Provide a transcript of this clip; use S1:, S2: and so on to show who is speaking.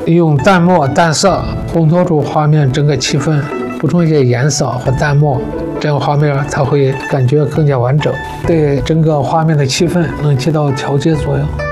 S1: 利用淡墨、淡色烘托出画面整个气氛，补充一些颜色和淡墨，这样画面才会感觉更加完整，对整个画面的气氛能起到调节作用。